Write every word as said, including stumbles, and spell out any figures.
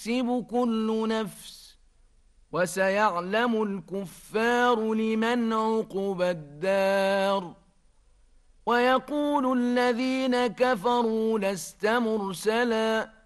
تكسب كل نفس وسيعلم الكفار لمن عقبى الدار ويقول الذين كفروا لست مرسلا